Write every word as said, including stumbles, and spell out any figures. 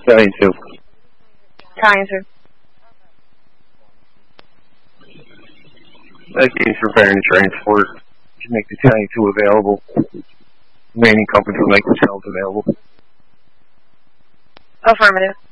Italian two. Italian two. That game's preparing to transport to make the Italian two available. Remaining companies will make themselves available. Affirmative.